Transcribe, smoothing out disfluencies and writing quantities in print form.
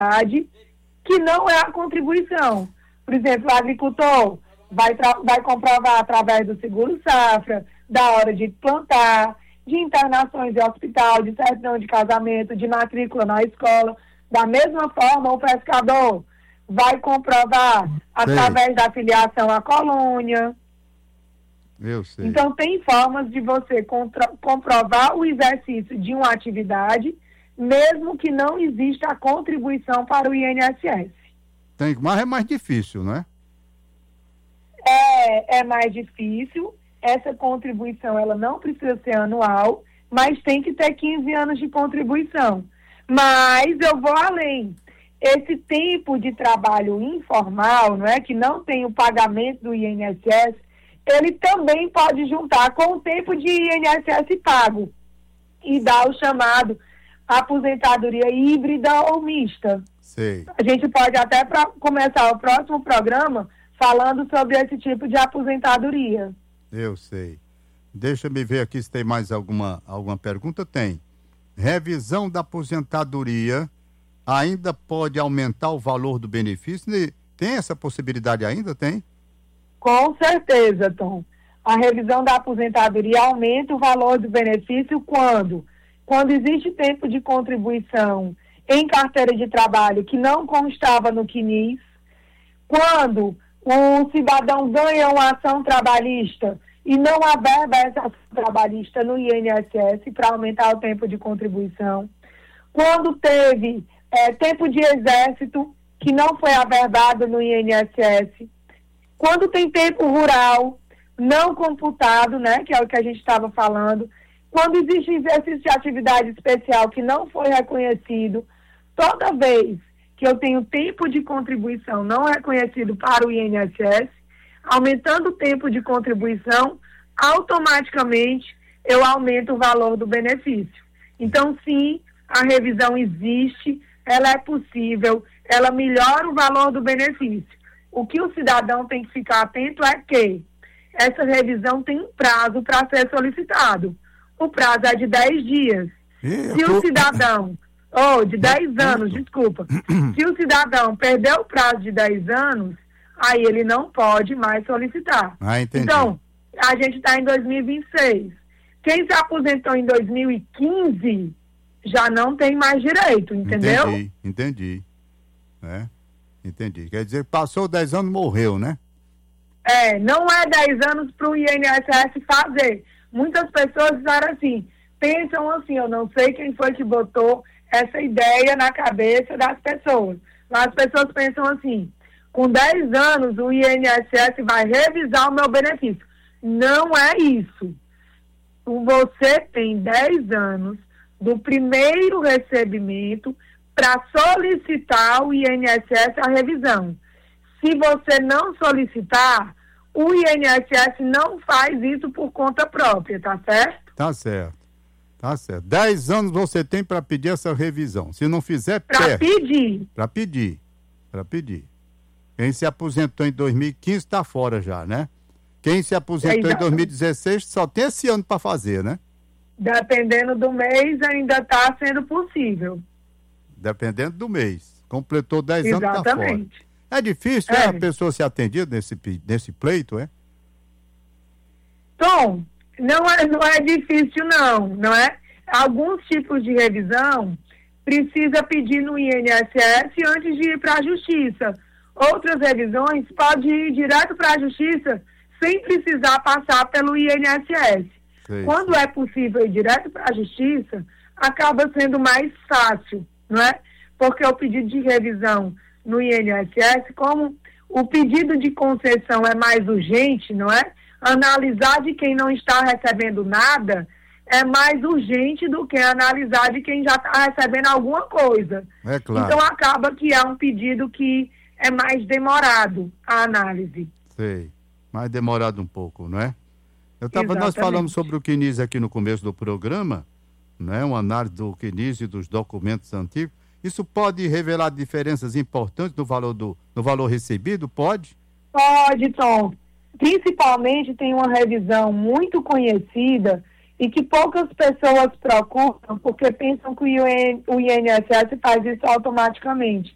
que não é a contribuição. Por exemplo, o agricultor vai comprovar através do seguro-safra, da hora de plantar, de internações de hospital, de certidão de casamento, de matrícula na escola. Da mesma forma, o pescador vai comprovar através da filiação à colônia. Eu sei. Então, tem formas de você comprovar o exercício de uma atividade, mesmo que não exista a contribuição para o INSS. Mas é mais difícil, não é? É mais difícil. Essa contribuição, ela não precisa ser anual, mas tem que ter 15 anos de contribuição. Mas eu vou além. Esse tempo de trabalho informal, não é, que não tem o pagamento do INSS, ele também pode juntar com o tempo de INSS pago e dar o chamado aposentadoria híbrida ou mista. Sei. A gente pode até começar o próximo programa falando sobre esse tipo de aposentadoria. Eu sei. Deixa eu ver aqui se tem mais alguma pergunta. Tem. Revisão da aposentadoria ainda pode aumentar o valor do benefício? Tem essa possibilidade ainda? Tem? Com certeza, Tom. A revisão da aposentadoria aumenta o valor do benefício quando existe tempo de contribuição em carteira de trabalho que não constava no CNIS, quando o cidadão ganha uma ação trabalhista e não averba essa ação trabalhista no INSS para aumentar o tempo de contribuição, quando teve tempo de exército que não foi averbado no INSS, quando tem tempo rural não computado, né, que é o que a gente estava falando, quando existe exercício de atividade especial que não foi reconhecido, toda vez que eu tenho tempo de contribuição não reconhecido para o INSS, aumentando o tempo de contribuição, automaticamente eu aumento o valor do benefício. Então, sim, a revisão existe, ela é possível, ela melhora o valor do benefício. O que o cidadão tem que ficar atento é que essa revisão tem um prazo para ser solicitado. O prazo é de 10 dias. Se o cidadão... de 10 anos, desculpa. Se o cidadão perder o prazo de 10 anos, aí ele não pode mais solicitar. Entendi. Então, a gente está em 2026. Quem se aposentou em 2015 já não tem mais direito, entendeu? Entendi. Entendi. Quer dizer, passou 10 anos, morreu, né? Não é 10 anos para o INSS fazer. Muitas pessoas pensam assim, eu não sei quem foi que botou essa ideia na cabeça das pessoas. Mas as pessoas pensam assim, com 10 anos o INSS vai revisar o meu benefício. Não é isso. Você tem 10 anos do primeiro recebimento para solicitar o INSS a revisão. Se você não solicitar, o INSS não faz isso por conta própria, tá certo? Tá certo. 10 anos você tem para pedir essa revisão. Se não fizer, perde. Para pedir. Quem se aposentou em 2015 está fora já, né? Quem se aposentou em 2016 só tem esse ano para fazer, né? Dependendo do mês, ainda está sendo possível. Dependendo do mês. Completou 10 anos, está fora. Exatamente. É difícil, a pessoa ser atendida nesse pleito, é? Tom, não é difícil, não é? Alguns tipos de revisão precisa pedir no INSS antes de ir para a Justiça. Outras revisões pode ir direto para a Justiça sem precisar passar pelo INSS. Quando é possível ir direto para a Justiça, acaba sendo mais fácil, não é? Porque o pedido de revisão no INSS, como o pedido de concessão é mais urgente, não é? Analisar de quem não está recebendo nada é mais urgente do que analisar de quem já está recebendo alguma coisa. É claro. Então acaba que é um pedido que é mais demorado a análise. Sei, mais demorado um pouco, não é? Nós falamos sobre o CNIS aqui no começo do programa, né? Uma análise do CNIS e dos documentos antigos. Isso pode revelar diferenças importantes no valor recebido? Pode? Pode, Tom. Principalmente tem uma revisão muito conhecida e que poucas pessoas procuram porque pensam que o INSS faz isso automaticamente.